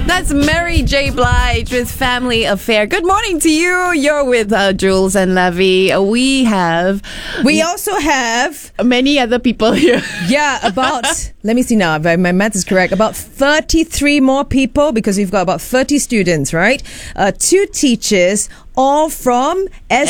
That's Mary J. Blige with Family Affair. Good morning to you. You're with Jules and Levy. We also have many other people here. Yeah, about, let me see now, if my math is correct, about 33 more people, because we've got about 30 students, right? 2 teachers, all from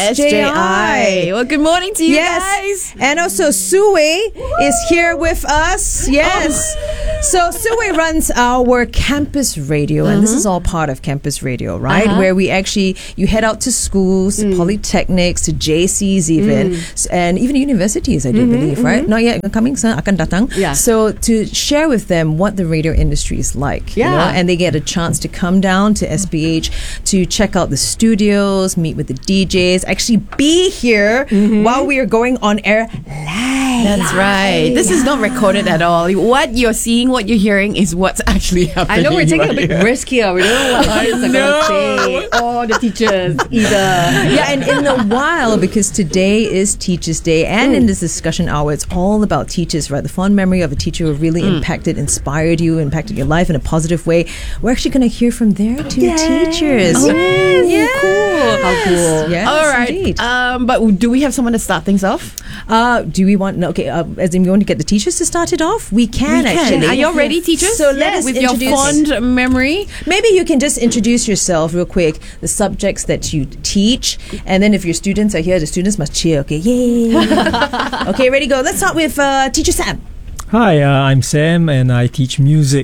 SJI. Well, good morning to you guys. And also Sue is here with us. Yes. So Sue runs our campus radio, and this is all part of campus radio, right? Where we actually, you head out to schools, to polytechnics, to JCs even, and even universities, I do believe, right? Not yet, coming soon, akan datang. Yeah. So to share with them what the radio industry is like, you know, Yeah. and they get a chance to come down to SPH to check out the studios, meet with the DJs, actually be here while we are going on air live. That's right. This is not recorded at all. What you're seeing, what you're hearing is what's actually happening. I know we're taking a right big risk here. We don't know what students are going to say, or the teachers either. Yeah, and in a while, because today is Teachers' Day, and in this discussion hour, it's all about teachers, right? The fond memory of a teacher who really impacted, inspired you, impacted your life in a positive way. We're actually going to hear from their 2 teachers. Oh, yes. Cool. How cool. Yes, all right. indeed. But do we have someone to start things off? Do we want, as in we want to get the teachers to start it off? We can actually. Are you ready, teachers? So let us with your introduce. fond memory. Maybe you can just introduce yourself real quick, the subjects that you teach, and then if your students are here, the students must cheer, okay? Yay! Okay, ready, go. Let's start with Teacher Sam. Hi, I'm Sam and I teach music.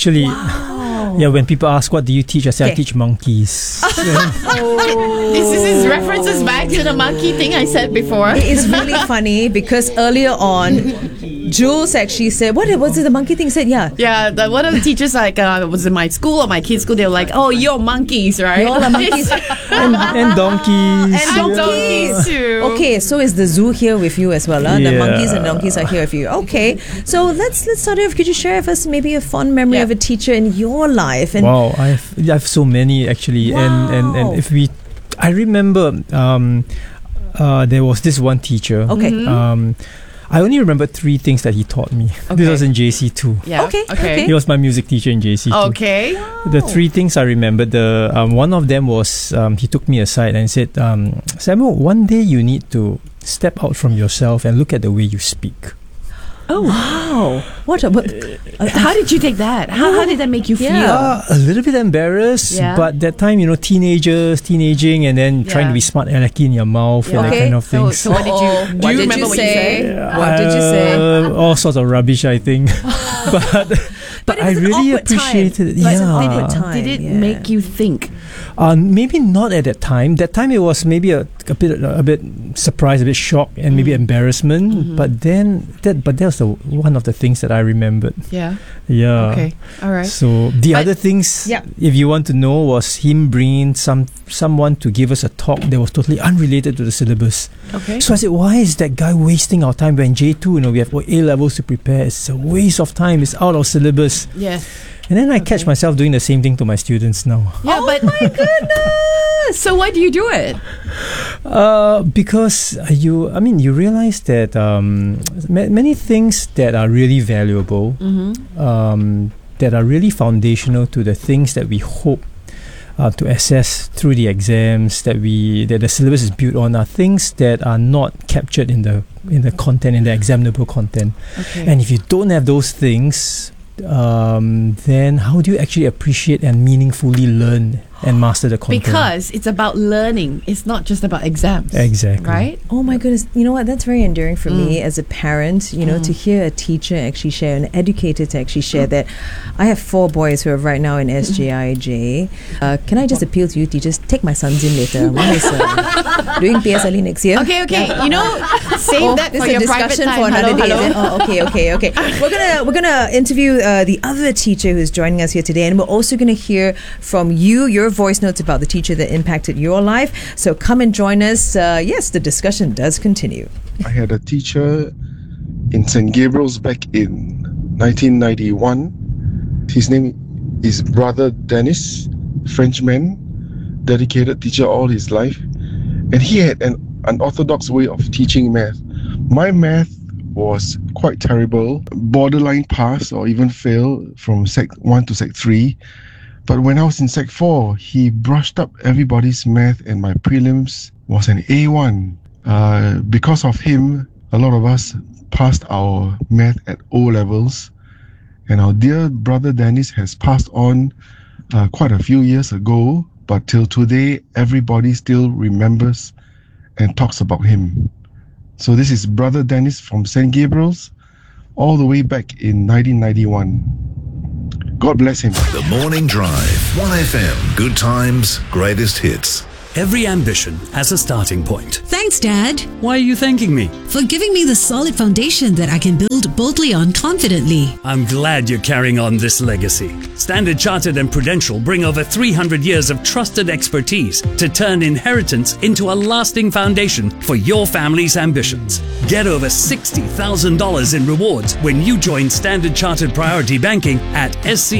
Yeah, when people ask what do you teach, I say I teach monkeys. This is references back to the monkey thing I said before. It is really funny because earlier on, Jules actually said, what was it, the monkey thing? Said, yeah. Yeah, one of the teachers was in my school or my kids' school. They were like, "Oh, you're monkeys, right?" You all are monkeys. and donkeys. And donkeys too. Okay, so is the zoo here with you as well? The Yeah. monkeys and donkeys are here with you. Okay, so let's start off. Could you share with us maybe a fond memory of a teacher in your life? And Wow, I've so many actually. Wow. And if I remember there was this one teacher. Okay. I only remember 3 things that he taught me. Okay. This was in JC 2. Yeah. Okay. He was my music teacher in JC 2. Okay. The 3 things I remember, one of them was he took me aside and said, Samuel, one day you need to step out from yourself and look at the way you speak. Oh wow! what? How did you take that? How did that make you feel? A little bit embarrassed, Yeah. but that time, teenaging, and then trying to be smart alecky in your mouth and that Okay. kind of things. So what did you? Do you remember what you said? What did you say? All sorts of rubbish, I think. but I it was an really awkward time. appreciated it. Like, it's an Yeah. awkward time. Did it Yeah. make you think? Maybe not at that time. That time it was maybe a bit surprised, a bit shocked, and maybe embarrassment. But then that was one of the things that I remembered. Yeah. Yeah. Okay. All right. So the other things, Yeah. if you want to know, was him bringing someone to give us a talk that was totally unrelated to the syllabus. Okay. So I said, why is that guy wasting our time? When J2, we have A levels to prepare. It's a waste of time. It's out of syllabus. Yes. And then I catch myself doing the same thing to my students now. Yeah, but my goodness. So why do you do it? Because you realize that many things that are really valuable, that are really foundational to the things that we hope to assess through the exams that the syllabus is built on, are things that are not captured in the content, in the examinable content. Okay. And if you don't have those things, then how do you actually appreciate and meaningfully learn and master the content? Because it's about learning. It's not just about exams. Exactly. Right? Oh my goodness, you know what, that's very endearing for me as a parent, to hear a teacher actually share, an educator to actually share that. I have 4 boys who are right now in SJIJ. Can I just appeal to you teachers, take my sons in later. One is doing PSLE next year. Okay. Save that this for is your a private discussion time. for another day. Hello. Is it? Oh, okay. We're gonna interview the other teacher who's joining us here today, and we're also gonna hear from you, your voice notes about the teacher that impacted your life. So come and join us. Yes, the discussion does continue. I had a teacher in St. Gabriel's back in 1991. His name is Brother Dennis, Frenchman, dedicated teacher all his life. And he had an unorthodox way of teaching math. My math was quite terrible, borderline pass or even fail from Sec 1 to Sec 3. But when I was in Sec 4, he brushed up everybody's math and my prelims was an A1. Because of him, a lot of us passed our math at O levels. And our dear brother Dennis has passed on quite a few years ago. But till today, everybody still remembers and talks about him. So this is Brother Dennis from St. Gabriel's, all the way back in 1991. God bless him. The Morning Drive. 1FM. Good times, greatest hits. Every ambition has a starting point. Thanks, Dad, Why are you thanking me? for giving me the solid foundation that I can build boldly on confidently. I'm glad you're carrying on this legacy. Standard Chartered and Prudential bring over 300 years of trusted expertise to turn inheritance into a lasting foundation for your family's ambitions. Get over $60,000 in rewards when you join Standard Chartered Priority Banking at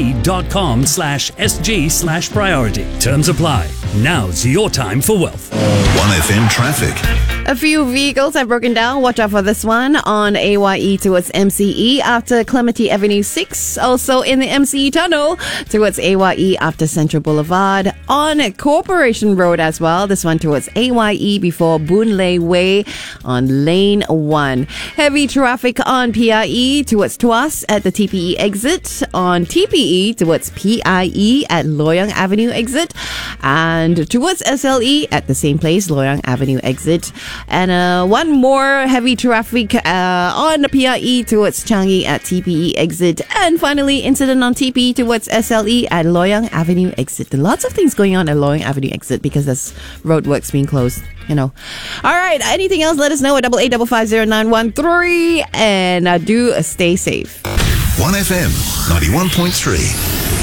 sc.com/sg/priority. Terms apply. Now's your time for wealth. 1FM traffic. A few vehicles have broken down. Watch out for this one on AYE towards MCE after Clementi Avenue 6. Also in the MCE tunnel towards AYE after Central Boulevard. On Corporation Road as well. This one towards AYE before Boon Lay Way on lane 1. Heavy traffic on PIE towards Tuas at the TPE exit. On TPE towards PIE at Loyang Avenue exit. And towards SLE at the same place, Loyang Avenue exit. And one more heavy traffic on the PIE towards Changi at TPE exit. And finally, incident on TPE towards SLE at Loyang Avenue exit. Lots of things going on at Loyang Avenue exit because there's roadworks being closed, you know. All right, anything else, let us know at 88550913. And do stay safe. 1FM 91.3.